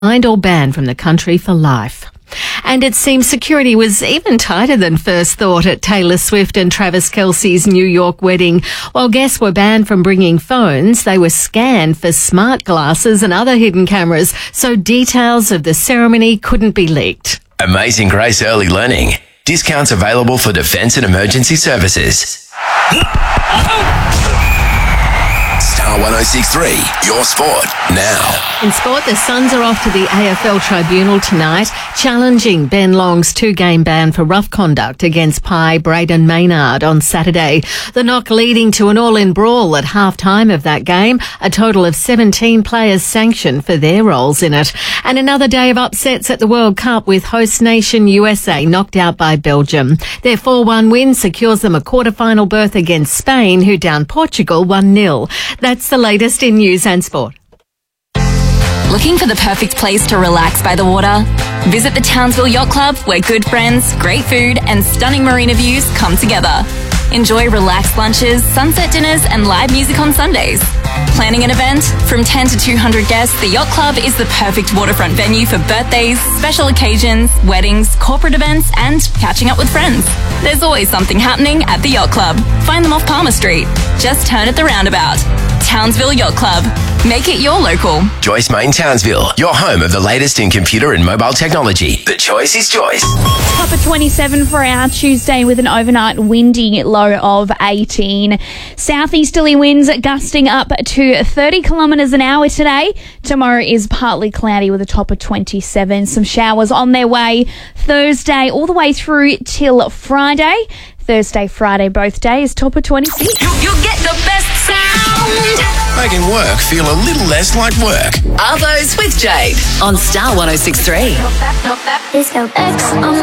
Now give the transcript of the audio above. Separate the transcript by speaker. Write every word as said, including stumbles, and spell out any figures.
Speaker 1: Fined or banned from the country for life. And it seems security was even tighter than first thought at Taylor Swift and Travis Kelce's New York wedding. While guests were banned from bringing phones, they were scanned for smart glasses and other hidden cameras, so details of the ceremony couldn't be leaked.
Speaker 2: Amazing Grace Early Learning. Discounts available for defence and emergency services. Star one oh six point three, your sport now.
Speaker 1: In sport, the Suns are off to the A F L tribunal tonight, challenging Ben Long's two-game ban for rough conduct against Pi Braden Maynard on Saturday. The knock leading to an all-in brawl at half-time of that game, a total of seventeen players sanctioned for their roles in it. And another day of upsets at the World Cup with host nation U S A knocked out by Belgium. Their four one win secures them a quarter-final berth against Spain, who downed Portugal one nil. That's the latest in news and sport.
Speaker 3: Looking for the perfect place to relax by the water? Visit the Townsville Yacht Club, where good friends, great food and stunning marina views come together. Enjoy relaxed lunches, sunset dinners and live music on Sundays. Planning an event? From ten to two hundred guests, the Yacht Club is the perfect waterfront venue for birthdays, special occasions, weddings, corporate events and catching up with friends. There's always something happening at the Yacht Club. Find them off Palmer Street. Just turn at the roundabout. Townsville Yacht Club. Make it your local.
Speaker 2: Joyce Main Townsville, your home of the latest in computer and mobile technology. The choice is Joyce.
Speaker 4: Top of twenty-seven for our Tuesday with an overnight windy low of eighteen. Southeasterly winds gusting up to thirty kilometres an hour today. Tomorrow is partly cloudy with a top of twenty-seven. Some showers on their way Thursday all the way through till Friday. Thursday, Friday, both days, top of twenty-six.
Speaker 3: You, you get the best sound.
Speaker 2: Making work feel a little less like work.
Speaker 3: Are those with Jade on Star one oh six point three.